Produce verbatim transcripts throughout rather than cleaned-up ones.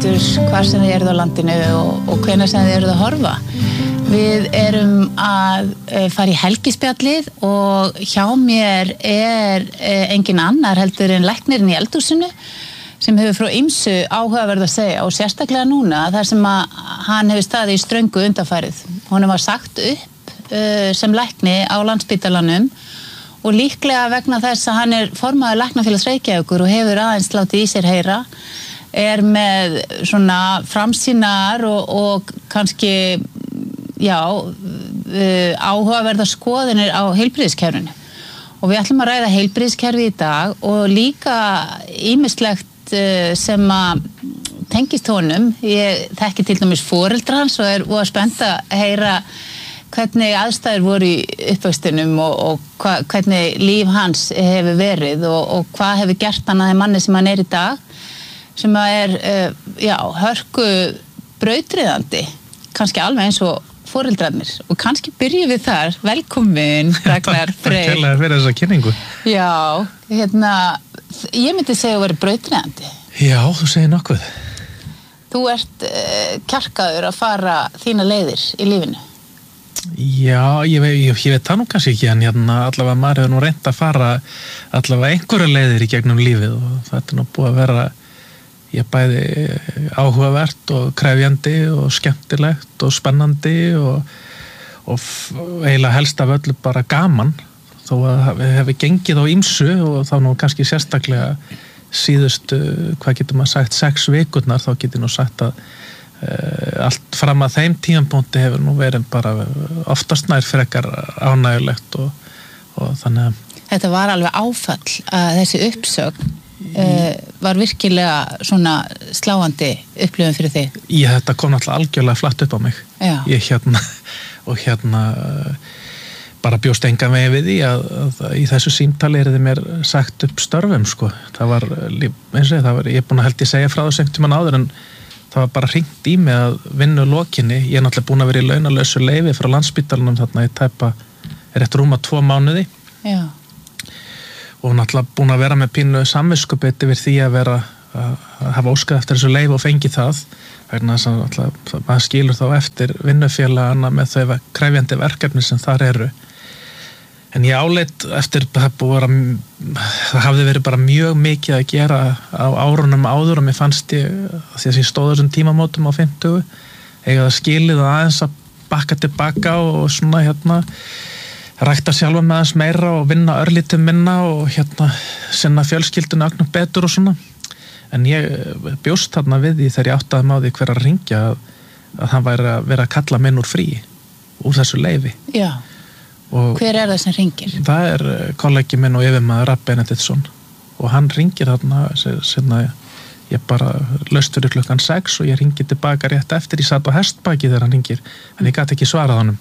hlustendur hvar sem þið eruð á landinu og, og hvenær sem þið eruð að horfa. Við erum að uh, fara í helgispjallið og hjá mér er uh, engin annar heldur en læknirinn í eldhúsinu sem hefur frá ýmsu áhugaverð að segja og sérstaklega núna þar sem að hann hefur staðið í ströngu undanfarið. Honum var sagt upp uh, sem lækni á Landspítalanum og líklega vegna þess að hann er formaður Læknafélags Reykjavíkur og hefur aðeins látið í sér heyra, er með svona framsýnar og, og kannski, já, uh, áhugaverðar skoðanir á heilbrigðiskerfinu. Og við ætlum að ræða heilbrigðiskerfi í dag og líka ýmislegt uh, sem að tengist honum. Ég þekki til dæmis foreldra hans og er voða spennt að heyra hvernig aðstæður voru í uppvöxtunum og, og hva, hvernig líf hans hefur verið og, og hvað hefur gert hann að þeim manni sem hann er í dag, sem að er, uh, já, hörku brautryðandi, kannski alveg eins og foreldrarnir. Og kannski byrjum við þar. Velkomin, Ragnar Freyr. Takk kærlega fyrir þessa kynningu. Já, hérna, ég myndi segja að vera brautryðandi. Já, þú segir nokkuð. Þú ert uh, kjarkaður að fara þína leiðir í lífinu. Já, ég veit, ég, ég veit það nú kannski ekki, en hérna allavega maður hefur nú reynt að fara allavega einhverja leiðir í gegnum lífið og þetta er nú búið að vera ég bæði áhugavert og krefjandi og skemmtilegt og spennandi og, og eiginlega helst af öllu bara gaman þó að við hefum gengið á ýmsu og þá nú kannski sérstaklega síðustu, hvað getur maður sagt, sex vikurnar, þá getur nú sagt að Uh, allt fram að þeim tímapunkti hefur nú verið bara oftast nær frekar ánægulegt og, og þannig að Þetta var alveg áfall að þessi uppsögn uh, var virkilega svona sláandi upplifun fyrir þig. Ég, þetta kom náttúrulega algjörlega flatt upp á mig. Já. Ég hérna og hérna bara bjóst engan veginn við því að, að í þessu símtali er þið mér sagt upp störfum sko. Það var, eins og það var, ég er búin að held ég segja frá þessu einhvern tímann áður en það var bara hringt í mig að vinnu lokinni. Ég er náttúrulega búin að vera í launalausu leyfi frá Landspítalanum þarna í tæpa er eftir rúma tvo mánuði. Já. Og náttúrulega búin að vera með pínu samviskubit yfir því að vera að hafa óskað eftir þessu leyfi og fengi það. Vegna þess að náttúrulega maður skilur þá eftir vinnufélagana með þau krefjandi verkefni sem þar eru. En ég áleit eftir það búið að það hafði verið bara mjög mikið að gera á árunum áður og mér fannst ég því að ég stóð þessum tímamótum á fimmtugu eiga það skilið að aðeins að bakka tilbaka og svona hérna rækta sjálfa með aðeins meira og vinna örlítið minna og hérna sinna fjölskyldunni agnum betur og svona. En ég bjóst þarna við því þegar ég áttaði með á því hver að ringja að, að hann væri að vera að kalla minn úr frí úr þessu leyfi. Já. Og hver er það sem ringir? Það er kollegi minn og yfirmaður Rapp Benediktsson og hann ringir þarna sinna, ég bara laust fyrir klukkan sex og ég ringi tilbaka rétt eftir ég satt á hestbaki þegar hann ringir en ég gat ekki svarað honum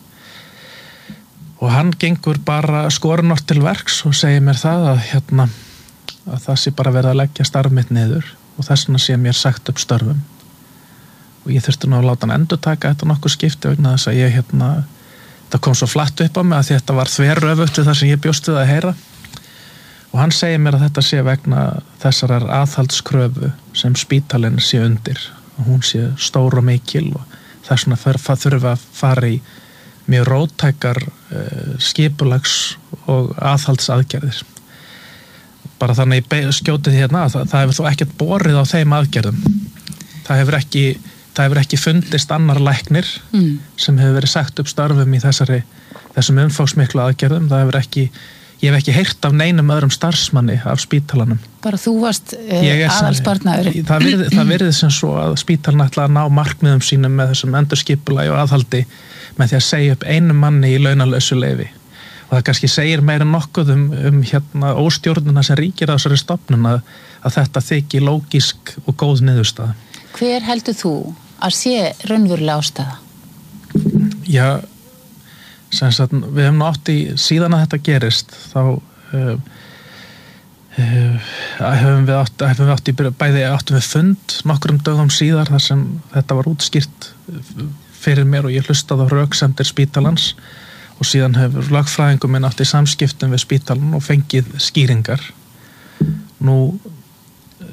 og hann gengur bara skorunort til verks og segir mér það að hérna að það sé bara verið að leggja starf mitt niður og þess vegna sé mér sagt upp störfum og ég þurfti nú að láta hann endurtaka þetta nokkur skipti vegna þess að ég hérna það kom svo flatt upp á mig að þetta var þveröfugt við það sem ég bjóst við að heyra og hann segir mér að þetta sé vegna þessarar aðhaldskröfu sem spítalinn sé undir og hún sé stór og mikil og þess vegna þurfa að fara í mjög róttækar uh, skipulags og aðhaldsaðgerðir bara þannig ég skjóti því hérna það, það hefur þó ekkert borið á þeim aðgerðum það hefur ekki Það hefur ekki fundist annar læknir mm. sem hefur verið sagt upp störfum í þessari, þessum umfangsmiklu aðgerðum. Það hefur ekki, ég hef ekki heyrt af neinum öðrum starfsmanni af spítalanum. Bara þú varst uh, aðalspartnaður. Það virði, það virði sem svo að spítalan ætla að ná markmiðum sínum með þessum endurskipulagi og aðhaldi með því að segja upp einu manni í launalausu leyfi. Og það kannski segir meira nokkuð um, um hérna óstjórnuna sem ríkir á þessari stofnun að, að þetta þykir lógísk og góð niðurstaða. Hver heldur þú að sé raunverulega ástæða? Já, sem sagt, við hefum átt í, síðan að þetta gerist, þá uh, uh, hefum við átt, hefum við átt í bæði áttum við fund nokkrum dögum síðar þar sem þetta var útskýrt fyrir mér og ég hlustaði á röksemdir spítalans og síðan hefur lögfræðingum minn átt í samskiptum við spítalan og fengið skýringar. Nú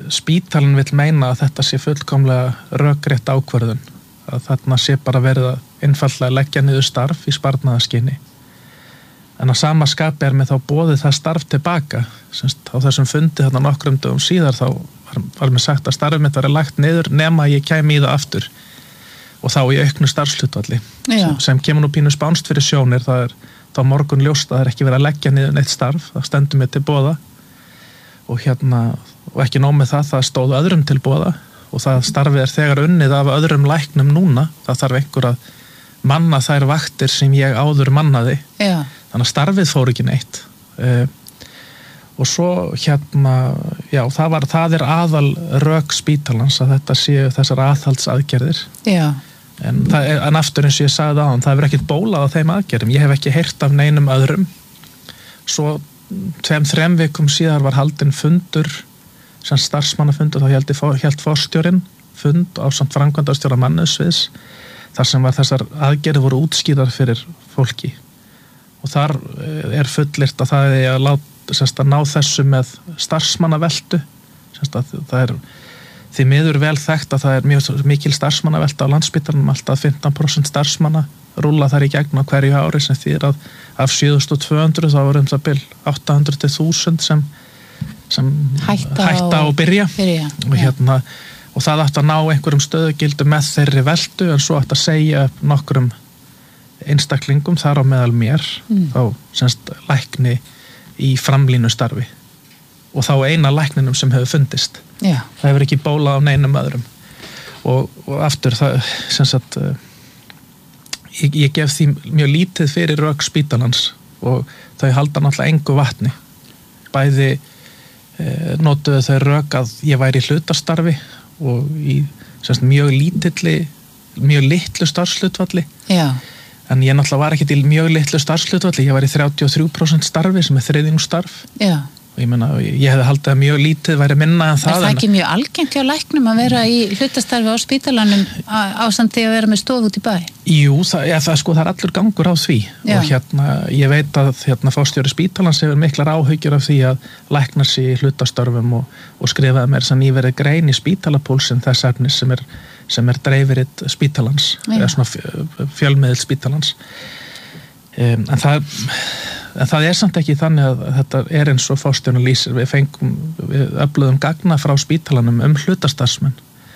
spítalinn vill meina að þetta sé fullkomlega rökrétt ákvörðun, að þarna sé bara verið að einfaldlega leggja niður starf í sparnaðarskyni. En að sama skapi er með þá boðið það starf tilbaka. Semst, á þessum fundi þarna nokkrum dögum síðar þá var, var mér sagt að starfið mitt verið lagt niður nema ég kæmi í það aftur og þá í auknu starfshlutfalli sem, sem kemur nú pínu spánst fyrir sjónir. Það er þá morgun ljóst að það er ekki verið að leggja niður neitt starf, það stendur mér til boða og hérna og ekki nóg með það, það stóð öðrum til boða og það starfið er þegar unnið af öðrum læknum núna. Það þarf einhver að manna þær vaktir sem ég áður mannaði. Já. Þannig að starfið fór ekki neitt. Uh, og svo hérna, já, það, var, það er aðal rök spítalans að þetta séu þessar aðhaldsaðgerðir. Já. En, það er, en aftur eins og ég sagði áðan, það hefur ekkert bólað á þeim aðgerðum. Ég hef ekki heyrt af neinum öðrum. Svo tveim, þrem vikum síðar var haldinn fundur, sem starfsmannafundur, þá héldi, hélt forstjórinn fund á samt framkvæmdastjóra mannauðssviðs, þar sem var þessar aðgerðir voru útskýrðar fyrir fólki. Og þar er fullyrt að það er að, láta, semst, að ná þessu með starfsmannaveltu. Semst, að það er því miður vel þekkt að það er mjög mikil starfsmannavelta á Landspítalanum, alltaf fimmtán prósent starfsmanna rúlla þar í gegn á hverju ári, sem þýðir að af sjö þúsund tvö hundruð þá var um það bil átta hundruð til þúsund sem, sem hætta, hætta og byrja. byrja. Og, hérna, og það átt að ná einhverjum stöðugildu með þeirri veltu, en svo átt að segja nokkrum einstaklingum þar á meðal mér mm. þá semst lækni í framlínu starfi og þá eina lækninum sem hefur fundist. Já. Það hefur ekki bólað á neinum öðrum og, og aftur það semst að ég, ég gef því mjög lítið fyrir rök spítalans og þau halda náttúrulega engu vatni. Bæði eh, notuðu þau rök að ég væri í hlutastarfi og í semst mjög lítilli mjög litlu starfshlutfalli. Já. En ég náttúrulega var ekkert í mjög litlu starfshlutfalli, ég var í þrjátíu og þrjú prósent starfi sem er þriðjungsstarf. Já. Og ég meina, ég hefði haldið að mjög lítið væri minna en það. Er það ekki mjög algengt hjá læknum að vera í hlutastarfi á spítalanum ásamt því að vera með stof út í bæ? Jú, það, ja, það, sko, það er allur gangur á því. Já. Og hérna, ég veit að hérna, forstjóri spítalans hefur miklar áhyggjur af því að læknar sig í hlutastörfum og, og skrifaði mér sem nýverið grein í spítalapúlsin þess efnis sem er sem er dreifiritt spítalans, eða svona fjölmiðil spítalans. Um, en, það, en það er samt ekki þannig að þetta er eins og forstjórinn lýsir. Við fengum, við öfluðum gagna frá spítalanum um hlutastarfsmenn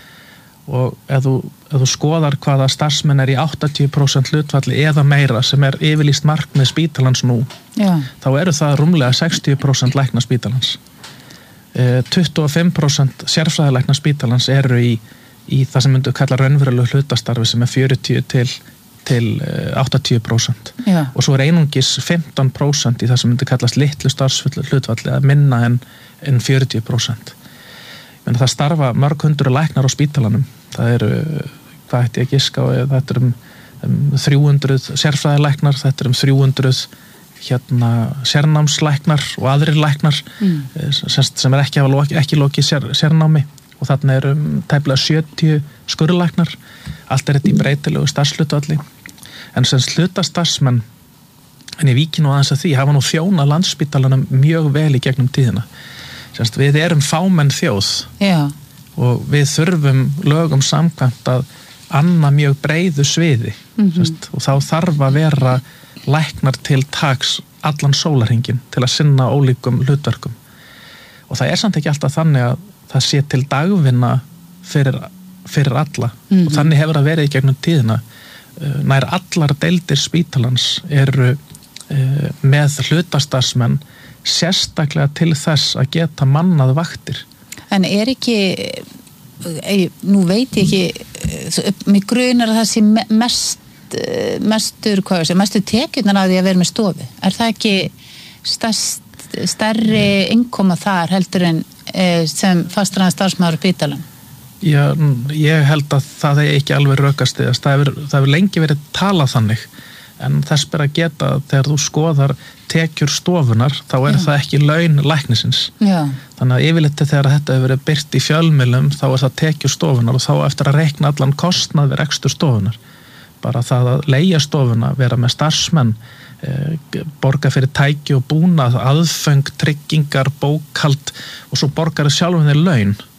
og ef þú, ef þú skoðar hvaða starfsmenn er í áttatíu prósent hlutfalli eða meira sem er yfirlýst markmið spítalans nú, Já. Þá eru það rúmlega sextíu prósent lækna spítalans. Uh, tuttugu og fimm prósent sérfræðilækna spítalans eru í í það sem myndu kalla raunverulegu hlutastarfi sem er fjörutíu til, til áttatíu prósent. Já. Og svo er einungis fimmtán prósent í það sem myndu kallast litlu starfshlutfalli að minna en, en fjörutíu prósent. Menn það starfa mörg hundru læknar á spítalanum. Það eru, hvað ætti ég að giska á, þetta er um, um þrjú hundruð sérfræðilæknar, þetta er um þrjú hundruð hérna sérnámslæknar og aðrir læknar mm. sem, sem er ekki, ekki lokið sér, sérnámi. Og þarna eru um tæplega sjötíu skurðlæknar, allt er þetta í breytilegu starfshlutfalli. En sem hlutastarfsmenn, en ég víki nú aðeins að því, hafa nú þjónað Landspítalanum mjög vel í gegnum tíðina. Semst, við erum fámenn þjóð. Já. Og við þurfum lögum samkvæmt að anna mjög breiðu sviði. Mm-hmm. Semst, og þá þarf að vera læknar til taks allan sólarhringinn til að sinna ólíkum hlutverkum. Og það er samt ekki alltaf þannig að það sé til dagvinna fyrir, fyrir alla mm-hmm. og þannig hefur það verið í gegnum tíðina. Nær allar deildir spítalans eru uh, með hlutastarfsmenn sérstaklega til þess að geta mannað vaktir. En er ekki, nú veit ég ekki, mig grunar að það sé mest, mestur, hvað er það, mestur tekjurnar af því að vera með stofu. Er það ekki stærst, stærri innkoma þar heldur en sem fastræðan starfsmaður á spítalan? Já, ég held að það er ekki alveg rökastið. Það hefur, það hefur lengi verið talað þannig, en þess ber að geta þegar þú skoðar tekjur stofunar, þá er Já. Það ekki laun læknisins. Já. Þannig að yfirleitt þegar þetta hefur verið birt í fjölmiðlum, þá er það tekjur stofunar og þá eftir að reikna allan kostnað við rekstur stofunar. Bara það að leigja stofuna, vera með starfsmenn, borga fyrir tæki og búnað, aðföng, tryggingar, bókhald og svo borgar það sjálfum þeir laun.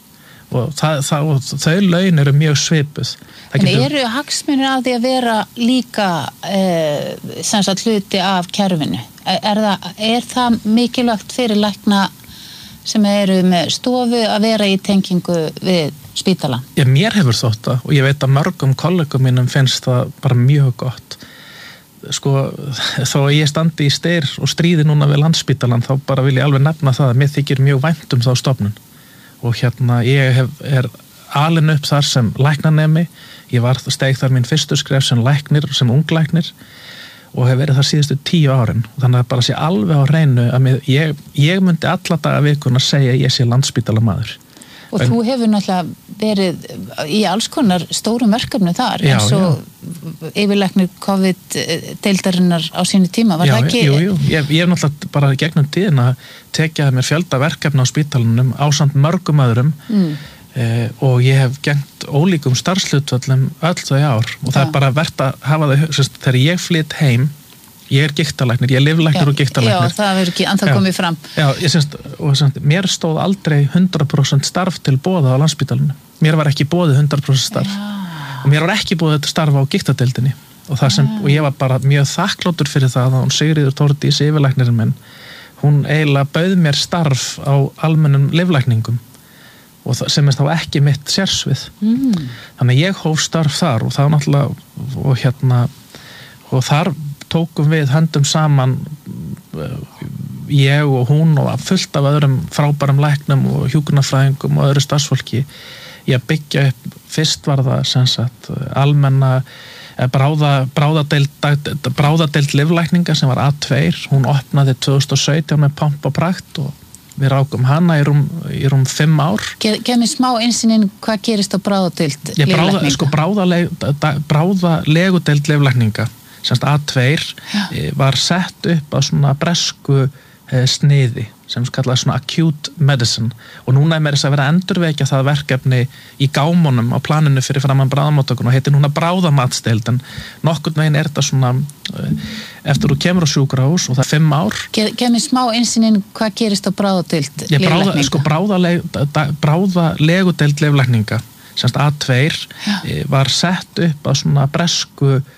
og, það, það, og þau laun eru mjög svipuð. Það En getur, eru hagsmunir af því að vera líka eh, sem sagt hluti af kerfinu? Er, er, það, er það mikilvægt fyrir lækna sem eru með stofu að vera í tengingu við spítalann? Já, mér hefur þótt það og ég veit að mörgum kollegum mínum finnst það bara mjög gott. Sko, þó að ég standi í styr og stríði núna við Landspítalann þá bara vil ég alveg nefna það að mér þykir mjög vænt um þá stofnun og hérna ég hef, er alin upp þar sem læknanemi, ég var steig þar mín fyrstu skref sem læknir, sem unglæknir og hef verið þar síðustu tíu árin og þannig að bara sé alveg á hreinu að mér, ég, ég myndi alla daga vikuna segja að ég sé Landspítalamaður. Og en, þú hefur náttúrulega verið í alls konar stórum verkefni þar já, eins og yfirlæknir COVID-deildarinnar á sínu tíma, var já, það ekki? Jú, jú, ég, ég hef náttúrulega bara gegnum tíðina tekið mér fjölda verkefni á spítalunum ásamt mörgum öðrum mm. eh, og ég hef gengt ólíkum starfslutvöllum öll þau ár og það ja. er bara verðt að hafa þau, sérst, þegar ég flytt heim ég er gigtalæknir, ég er lyflæknir og gigtalæknir. Já, það verður ekki annað komið fram. Já, ég syns, og syns, mér stóð aldrei hundrað prósent starf til boða á Landspítalinu. Mér var ekki boðið hundrað prósent starf. Já. Og mér var ekki boðið þetta starf á gigtadeildinni. Og það sem, Já. og ég var bara mjög þakkláttur fyrir það að hún Sigríður Þórdís yfirlæknirinn minn, hún eiginlega bauð mér starf á almennum lyflækningum og það, sem er þá ekki mitt sérsvið. Mm. Þannig ég hóf starf þar og það var náttúrulega, og hérna, og þar tókum við höndum saman ég og hún og fullt af öðrum frábærum læknum og hjúkrunarfræðingum og öðru starfsfólki í að byggja upp, fyrst var það sem sagt almenna bráða, bráðadeild, bráðadeild lyflækninga sem var A tvö, hún opnaði tvö þúsund og sautján með pomp og prakt og við rákum hana í rúm, í rúm fimm ár. Gef mér smá einsýnin hvað gerist á bráðadeild lyflækninga? Bráða, sko, bráða, bráða legudeild lyflækninga semst A tvö Já. var sett upp á svona bresku sniði sem kallaði svona acute medicine og núna er mér þess að vera að endurvekja það verkefni í gámunum á planinu fyrir framan bráðamóttökun og heitir núna bráðamatsdeild en nokkurn veginn er þetta svona eftir þú kemur á sjúkrahús og það er fimm ár. Ge, gef mér smá einsýnin hvað gerist á bráðadeild lyflækninga? Sko bráða, bráða legudeild lyflækninga semst A tvö Já. var sett upp á svona bresku